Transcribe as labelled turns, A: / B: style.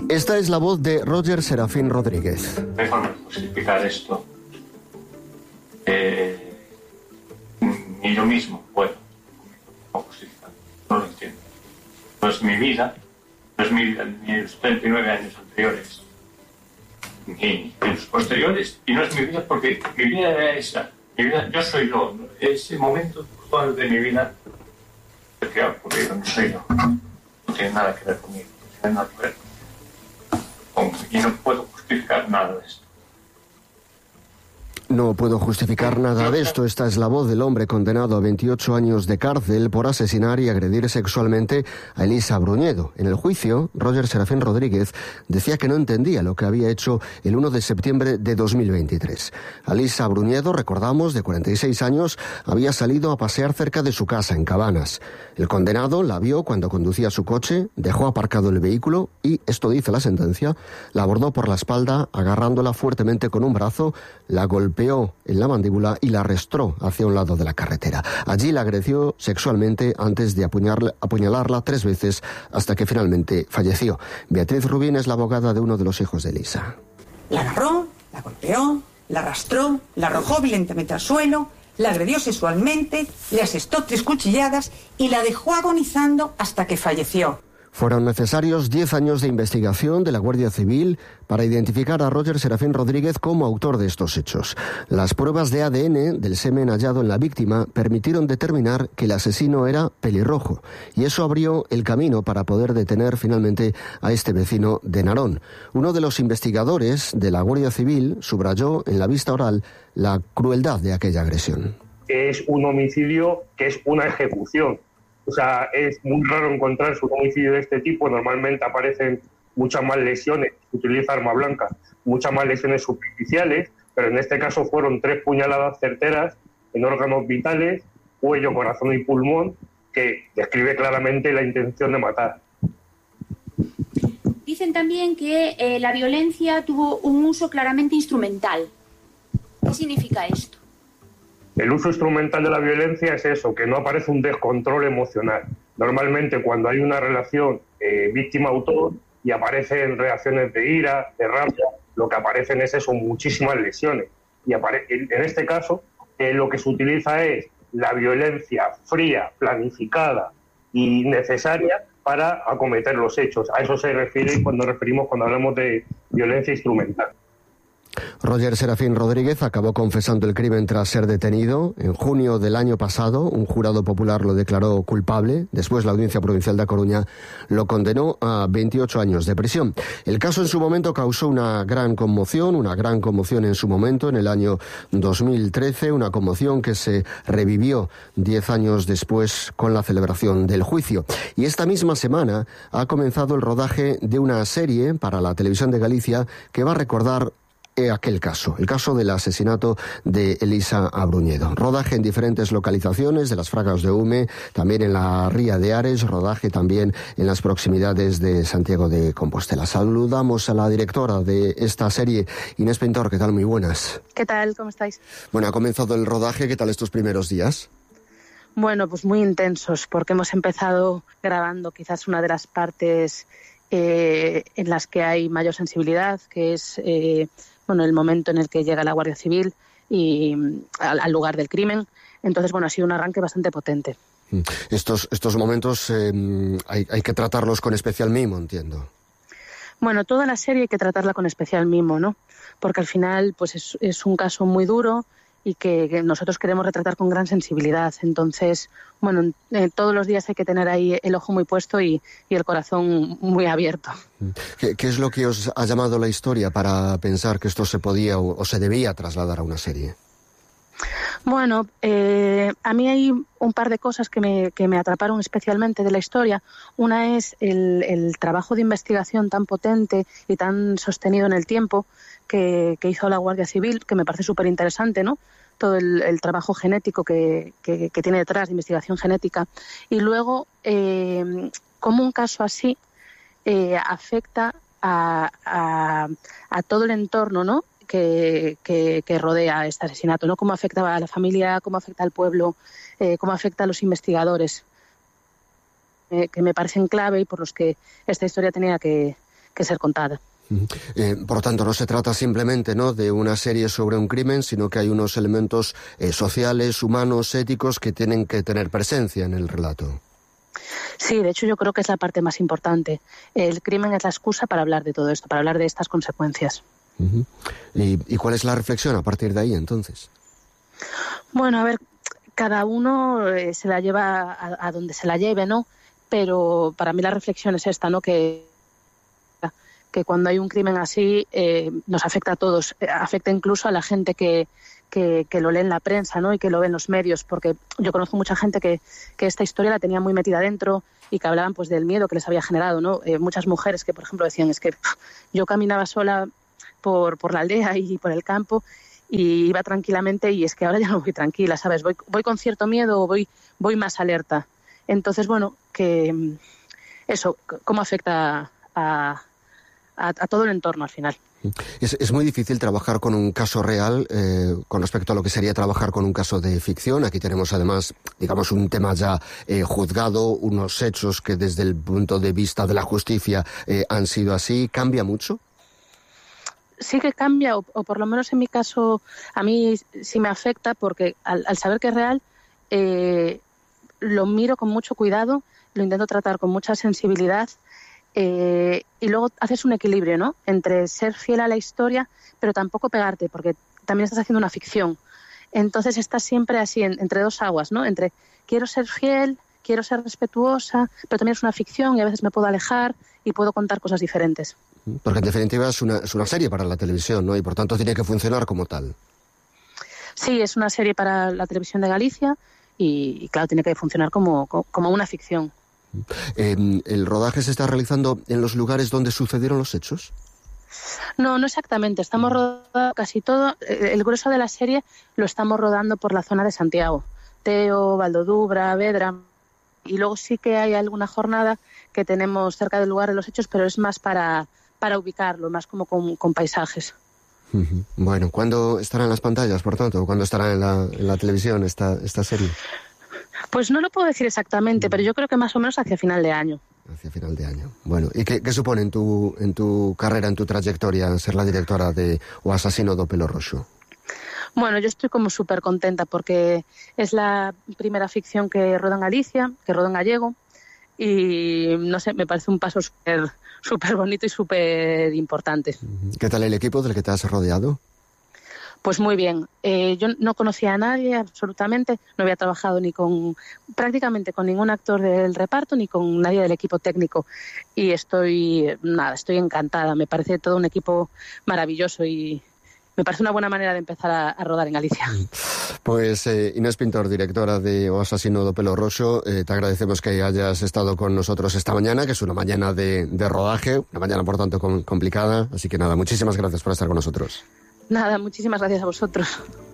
A: Esta es la voz de Roger Serafín Rodríguez.
B: No hay forma de justificar esto. Ni yo mismo puedo justificar. No lo entiendo. No es mi vida, no es mi vida ni los 39 años anteriores, ni los posteriores, y no es mi vida porque mi vida era esa. Mi vida, yo soy yo. Ese momento puntual de mi vida, el que ha ocurrido, no soy yo. No tiene nada que ver conmigo, no tiene nada que ver conmigo. Y no puedo justificar nada de esto.
A: No puedo justificar nada de esto. Esta es la voz del hombre condenado a 28 años de cárcel por asesinar y agredir sexualmente a Elisa Bruñedo. En el juicio, Roger Serafín Rodríguez decía que no entendía lo que había hecho el 1 de septiembre de 2023. Elisa Bruñedo, recordamos, de 46 años, había salido a pasear cerca de su casa en Cabanas. El condenado la vio cuando conducía su coche, dejó aparcado el vehículo y, esto dice la sentencia, la abordó por la espalda, agarrándola fuertemente con un brazo, la golpeó en la mandíbula y la arrastró hacia un lado de la carretera. Allí la agredió sexualmente antes de apuñalarla 3 veces hasta que finalmente falleció. Beatriz Rubín es la abogada de uno de los hijos de Elisa.
C: La agarró, la golpeó, la arrastró, la arrojó violentamente al suelo, la agredió sexualmente, le asestó 3 cuchilladas y la dejó agonizando hasta que falleció.
A: Fueron necesarios 10 años de investigación de la Guardia Civil para identificar a Roger Serafín Rodríguez como autor de estos hechos. Las pruebas de ADN del semen hallado en la víctima permitieron determinar que el asesino era pelirrojo, y eso abrió el camino para poder detener finalmente a este vecino de Narón. Uno de los investigadores de la Guardia Civil subrayó en la vista oral la crueldad de aquella agresión.
D: Es un homicidio que es una ejecución. O sea, es muy raro encontrarse un homicidio de este tipo. Normalmente aparecen muchas más lesiones, se utiliza arma blanca, muchas más lesiones superficiales, pero en este caso fueron 3 puñaladas certeras en órganos vitales, cuello, corazón y pulmón, que describe claramente la intención de matar.
E: Dicen también que la violencia tuvo un uso claramente instrumental. ¿Qué significa esto?
D: El uso instrumental de la violencia es eso, que no aparece un descontrol emocional. Normalmente cuando hay una relación víctima-autor y aparecen reacciones de ira, de rabia, lo que aparecen es eso, muchísimas lesiones. Y en este caso lo que se utiliza es la violencia fría, planificada y necesaria para acometer los hechos. A eso se refiere cuando hablamos de violencia instrumental.
A: Roger Serafín Rodríguez acabó confesando el crimen tras ser detenido. En junio del año pasado, un jurado popular lo declaró culpable. Después, la Audiencia Provincial de A Coruña lo condenó a 28 años de prisión. El caso en su momento causó una gran conmoción en su momento, en el año 2013, una conmoción que se revivió 10 años después con la celebración del juicio. Y esta misma semana ha comenzado el rodaje de una serie para la Televisión de Galicia que va a recordar aquel caso, el caso del asesinato de Elisa Bruñedo. Rodaje en diferentes localizaciones de las Fragas de Ume, también en la Ría de Ares, rodaje también en las proximidades de Santiago de Compostela. Saludamos a la directora de esta serie, Inés Pintor. ¿Qué tal? Muy buenas.
F: ¿Qué tal? ¿Cómo estáis?
A: Bueno, ha comenzado el rodaje. ¿Qué tal estos primeros días?
F: Bueno, pues muy intensos, porque hemos empezado grabando quizás una de las partes en las que hay mayor sensibilidad, que es el momento en el que llega la Guardia Civil y al lugar del crimen. Entonces, ha sido un arranque bastante potente.
A: Estos momentos hay que tratarlos con especial mimo, entiendo.
F: Bueno, toda la serie hay que tratarla con especial mimo, ¿no? Porque al final pues es un caso muy duro y que nosotros queremos retratar con gran sensibilidad. Entonces, todos los días hay que tener ahí el ojo muy puesto y el corazón muy abierto.
A: ¿Qué es lo que os ha llamado la historia para pensar que esto se podía o se debía trasladar a una serie?
F: Bueno, a mí hay un par de cosas que me atraparon especialmente de la historia. Una es el trabajo de investigación tan potente y tan sostenido en el tiempo que hizo la Guardia Civil, que me parece súper interesante, ¿no? Todo el trabajo genético que tiene detrás de investigación genética. Y luego, cómo un caso así afecta a todo el entorno, ¿no? Que rodea este asesinato, ¿no? Cómo afecta a la familia, cómo afecta al pueblo, cómo afecta a los investigadores, que me parecen clave y por los que esta historia tenía que ser contada.
A: Por lo tanto, no se trata simplemente, ¿no?, de una serie sobre un crimen, sino que hay unos elementos sociales, humanos, éticos que tienen que tener presencia en el relato.
F: Sí, de hecho yo creo que es la parte más importante. El crimen es la excusa para hablar de todo esto, para hablar de estas consecuencias.
A: ¿Y cuál es la reflexión a partir de ahí, entonces?
F: Bueno, a ver, cada uno se la lleva a donde se la lleve, ¿no? Pero para mí la reflexión es esta, ¿no?, que cuando hay un crimen así nos afecta a todos, afecta incluso a la gente que lo lee en la prensa, ¿no?, y que lo ve en los medios, porque yo conozco mucha gente que esta historia la tenía muy metida dentro y que hablaban pues del miedo que les había generado, ¿no? Muchas mujeres que, por ejemplo, decían, es que yo caminaba sola por la aldea y por el campo y iba tranquilamente y es que ahora ya no voy tranquila, ¿sabes? Voy con cierto miedo o voy más alerta. Entonces, bueno, que eso, cómo afecta a todo el entorno al final.
A: Es muy difícil trabajar con un caso real con respecto a lo que sería trabajar con un caso de ficción. Aquí tenemos además, digamos, un tema ya juzgado, unos hechos que desde el punto de vista de la justicia han sido así. ¿Cambia mucho?
F: Sí que cambia, o por lo menos en mi caso a mí sí me afecta, porque al saber que es real lo miro con mucho cuidado, lo intento tratar con mucha sensibilidad. Y luego haces un equilibrio, ¿no?, entre ser fiel a la historia, pero tampoco pegarte, porque también estás haciendo una ficción. Entonces estás siempre así, entre dos aguas, ¿no?, entre quiero ser fiel, quiero ser respetuosa, pero también es una ficción y a veces me puedo alejar y puedo contar cosas diferentes.
A: Porque en definitiva es una serie para la televisión, ¿no?, y por tanto tiene que funcionar como tal.
F: Sí, es una serie para la televisión de Galicia y claro, tiene que funcionar como una ficción.
A: ¿El rodaje se está realizando en los lugares donde sucedieron los hechos?
F: No exactamente. Estamos rodando casi todo. El grueso de la serie lo estamos rodando por la zona de Santiago. Teo, Valdodubra, Vedra. Y luego sí que hay alguna jornada que tenemos cerca del lugar de los hechos, pero es más para ubicarlo, más como con paisajes.
A: Bueno, ¿cuándo estará en las pantallas, por tanto? ¿Cuándo estará en la televisión esta serie?
F: Pues no lo puedo decir exactamente, pero yo creo que más o menos hacia final de año.
A: Hacia final de año. Bueno, ¿y qué supone en tu carrera, en tu trayectoria, ser la directora de O Asasino do Pelo Roxo?
F: Bueno, yo estoy como súper contenta porque es la primera ficción que rodo en Galicia, que rodo en gallego, y no sé, me parece un paso súper bonito y súper importante.
A: ¿Qué tal el equipo del que te has rodeado?
F: Pues muy bien. Yo no conocía a nadie absolutamente, no había trabajado prácticamente con ningún actor del reparto ni con nadie del equipo técnico y estoy encantada. Me parece todo un equipo maravilloso y me parece una buena manera de empezar a rodar en Galicia. Pues
A: Inés Pintor, directora de O Asasino do Pelo Roxo, te agradecemos que hayas estado con nosotros esta mañana, que es una mañana de rodaje, una mañana por tanto complicada, así que nada, muchísimas gracias por estar con nosotros.
F: Nada, muchísimas gracias a vosotros.